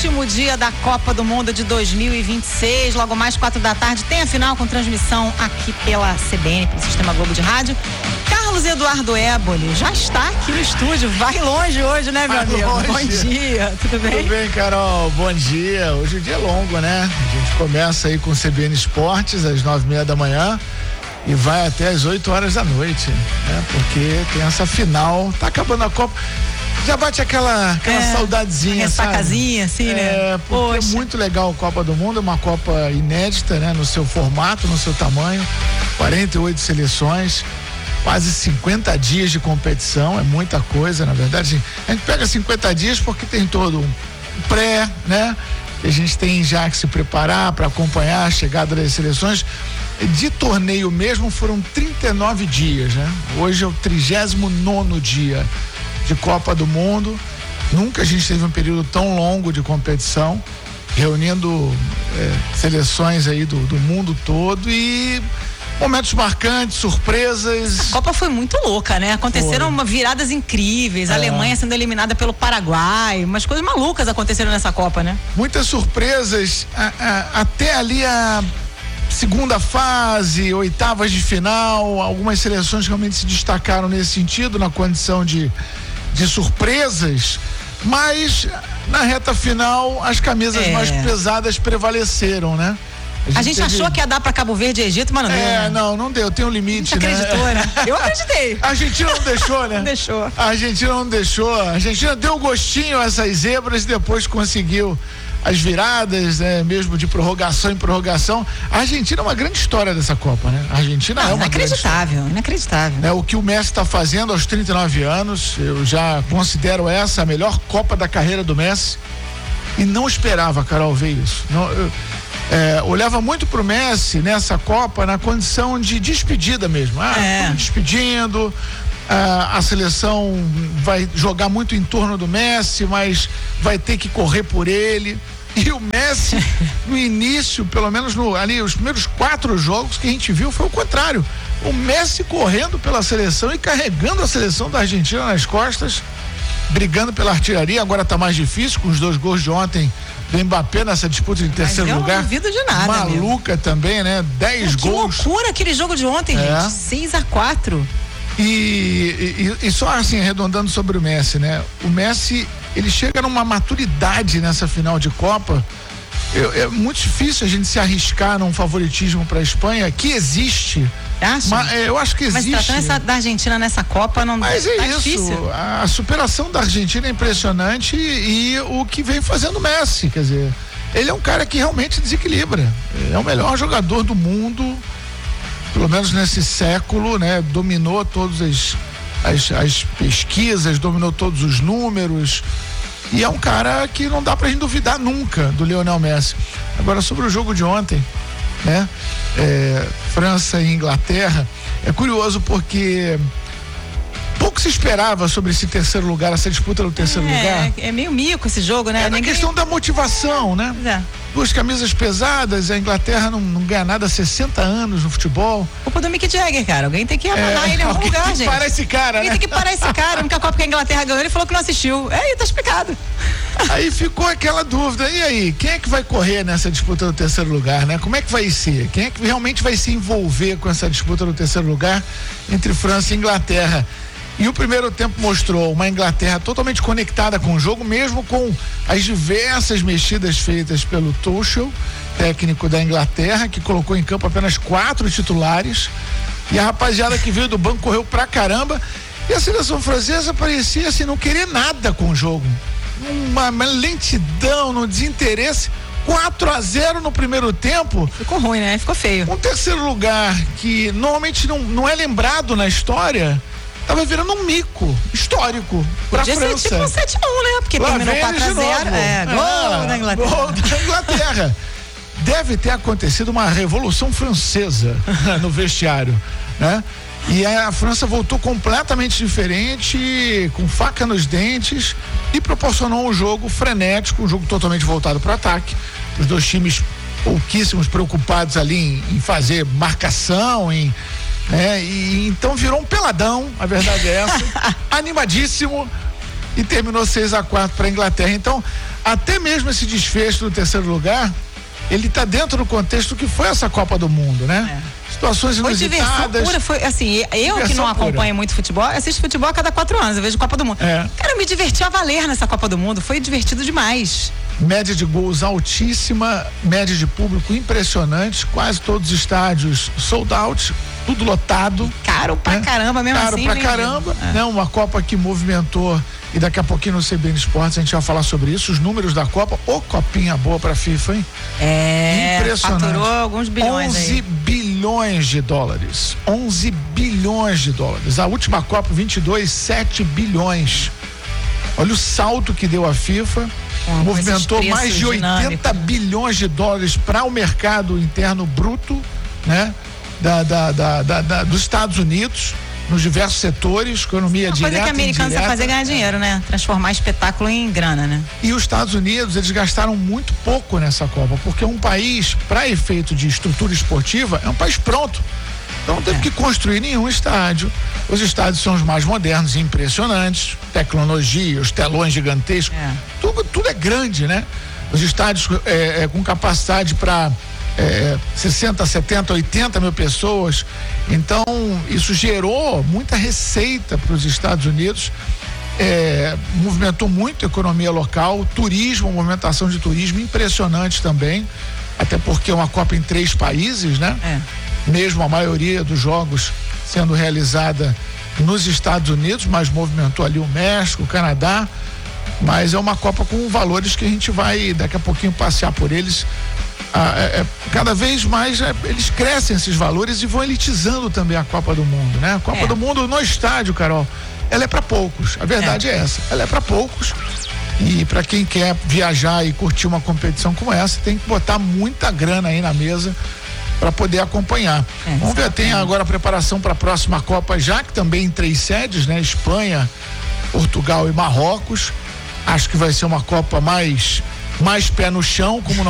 último dia da Copa do Mundo de 2026, logo mais 4h tem a final com transmissão aqui pela CBN, pelo Sistema Globo de Rádio. Carlos Eduardo Éboli já está aqui no estúdio, vai longe hoje, né, meu amigo? Longe. Bom dia, tudo bem? Tudo bem, Carol, bom dia. Hoje o dia é longo, né? A gente começa aí com o CBN Esportes às 9h30 da manhã e vai até às 8h da noite, né? Porque tem essa final, tá acabando a Copa. Já bate aquela saudadezinha, ressacazinha, assim, né? Porque é muito legal a Copa do Mundo, é uma Copa inédita, né? No seu formato, no seu tamanho, 48 seleções, quase 50 dias de competição, é muita coisa, na verdade. A gente pega 50 dias porque tem todo um pré, né? A gente tem já que se preparar para acompanhar a chegada das seleções. De torneio mesmo foram 39 dias, né? Hoje é o 39º dia de Copa do Mundo. Nunca a gente teve um período tão longo de competição, reunindo seleções aí do mundo todo e momentos marcantes, surpresas. A Copa foi muito louca, né? Aconteceram viradas incríveis, a Alemanha sendo eliminada pelo Paraguai, umas coisas malucas aconteceram nessa Copa, né? Muitas surpresas, até ali a segunda fase, oitavas de final, algumas seleções realmente se destacaram nesse sentido, na condição de surpresas, mas na reta final as camisas mais pesadas prevaleceram, né? A gente achou que ia dar pra Cabo Verde e Egito, mas não deu. Né? Não deu, tem um limite, né? Acreditou, né? Eu acreditei. A Argentina não deixou, né? Não deixou. A Argentina não deixou. A Argentina deu gostinho a essas zebras e depois conseguiu as viradas, né? Mesmo de prorrogação em prorrogação. A Argentina é uma grande história dessa Copa, né? A Argentina é uma inacreditável. O que o Messi está fazendo aos 39 anos, eu já considero essa a melhor Copa da carreira do Messi e não esperava, Carol, ver isso. Olhava muito pro Messi nessa Copa na condição de despedida mesmo. Despedindo, a seleção vai jogar muito em torno do Messi, mas vai ter que correr por ele. E o Messi, no início, pelo menos ali, os primeiros 4 jogos que a gente viu, foi o contrário. O Messi correndo pela seleção e carregando a seleção da Argentina nas costas, brigando pela artilharia. Agora tá mais difícil com os 2 gols de ontem do Mbappé nessa disputa de terceiro lugar. Não duvido de nada. Maluca também, né? 10 gols. Que loucura aquele jogo de ontem, gente. 6-4. E só assim, arredondando sobre o Messi, né? O Messi, ele chega numa maturidade nessa final de Copa. É muito difícil a gente se arriscar num favoritismo para a Espanha, que existe. Mas, eu acho que existe. Mas tratando da Argentina nessa Copa, não. Mas é isso. Difícil. A superação da Argentina é impressionante e o que vem fazendo o Messi, quer dizer, ele é um cara que realmente desequilibra. É o melhor jogador do mundo, pelo menos nesse século, né? Dominou todas as pesquisas, dominou todos os números. E é um cara que não dá pra gente duvidar nunca do Lionel Messi. Agora, sobre o jogo de ontem, né? França e Inglaterra, é curioso porque pouco se esperava sobre esse terceiro lugar, essa disputa do terceiro lugar. É meio mico esse jogo, né? Na questão da motivação, né? 2 camisas pesadas, a Inglaterra não ganha nada há 60 anos no futebol. Culpa do Mick Jagger, cara. Alguém tem que amarrar ele em algum lugar, gente. Para esse cara, alguém tem que parar esse cara. A única Copa que a Inglaterra ganhou, ele falou que não assistiu. Tá explicado. Aí ficou aquela dúvida, e aí, quem é que vai correr nessa disputa do terceiro lugar, né? Como é que vai ser? Quem é que realmente vai se envolver com essa disputa do terceiro lugar entre França e Inglaterra? E o primeiro tempo mostrou uma Inglaterra totalmente conectada com o jogo, mesmo com as diversas mexidas feitas pelo Tuchel, técnico da Inglaterra, que colocou em campo apenas 4 titulares. E a rapaziada que veio do banco correu pra caramba. E a seleção francesa parecia assim, não querer nada com o jogo. Uma lentidão, no desinteresse. 4-0 no primeiro tempo. Ficou ruim, né? Ficou feio. Um terceiro lugar que normalmente não é lembrado na história, tava virando um mico histórico pra França. Podia ser tipo um 7-1, né? Porque terminou 4-0. Gol da Inglaterra. Gol da Inglaterra. Deve ter acontecido uma revolução francesa no vestiário, né? E a França voltou completamente diferente, com faca nos dentes, e proporcionou um jogo frenético, um jogo totalmente voltado para o ataque. Os 2 times pouquíssimos preocupados ali em fazer marcação, e então virou um peladão, a verdade é essa, animadíssimo, e terminou 6-4 para a Inglaterra. Então até mesmo esse desfecho do terceiro lugar, ele está dentro do contexto que foi essa Copa do Mundo, né? Situações inusitadas. Foi diversão pura, foi assim, eu que não acompanho muito futebol, assisto futebol a cada 4 anos, eu vejo Copa do Mundo. Cara, eu me diverti a valer nessa Copa do Mundo, foi divertido demais. Média de gols altíssima, média de público impressionante, quase todos os estádios sold out, tudo lotado. Caro pra caramba, mesmo assim. Caro pra caramba, né? Uma Copa que movimentou, e daqui a pouquinho no CBN Esportes a gente vai falar sobre isso, os números da Copa, copinha boa pra FIFA, hein? Impressionante. Faturou alguns bilhões 11 bilhões de dólares. 11 bilhões de dólares. A última Copa, 22, 7 bilhões. Olha o salto que deu a FIFA. Movimentou mais de 80 bilhões de dólares para o mercado interno bruto, né? Dos Estados Unidos, nos diversos setores, economia direta. Coisa que americanos sabem fazer ganhar dinheiro, né? Transformar espetáculo em grana, né? E os Estados Unidos, eles gastaram muito pouco nessa Copa, porque um país, para efeito de estrutura esportiva, é um país pronto. Então não teve que construir nenhum estádio. Os estádios são os mais modernos e impressionantes. Tecnologia, os telões gigantescos. Tudo é grande, né? Os estádios com capacidade para 60, 70, 80 mil pessoas. Então, isso gerou muita receita para os Estados Unidos. Movimentou muito a economia local, turismo, movimentação de turismo impressionante também. Até porque é uma Copa em 3 países, né? Mesmo a maioria dos jogos sendo realizada nos Estados Unidos, mas movimentou ali o México, o Canadá, mas é uma Copa com valores que a gente vai daqui a pouquinho passear por eles. Cada vez mais eles crescem esses valores e vão elitizando também a Copa do Mundo, né? A Copa do Mundo no estádio, Carol, ela é para poucos, a verdade é essa, ela é para poucos. E para quem quer viajar e curtir uma competição como essa, tem que botar muita grana aí na mesa para poder acompanhar. Vamos ver, tem agora a preparação para a próxima Copa, já que também em 3 sedes, né? Espanha, Portugal e Marrocos. Acho que vai ser uma Copa mais pé no chão, como